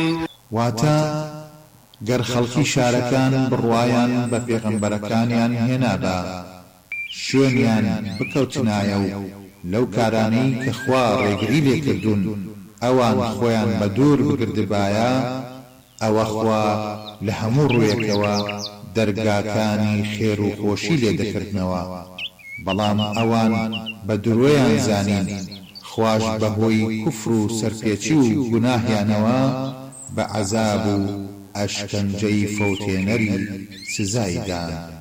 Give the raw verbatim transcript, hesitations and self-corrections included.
واتە گەر خەڵکی شارەکان بڕوایان بە پێغەمبەرەکانیان هێنابە شوێنیان بکەوتنایە و لەو کارانەی کە خوا ڕێگری لێکردوون ئەوان خۆیان بە دوور بگردبایە ئەوە خوا لە هەموو ڕوویەکەوە دەرگاکانی خێر و خۆشی لێ دەکردنەوە بەڵام ئەوان بە درۆیان زانین خواش بەهۆی کوفر و سەرپێچی و گوناهیانەوە بە عەزاب و ئەشکەنجەی فەوتێنەری سزایدان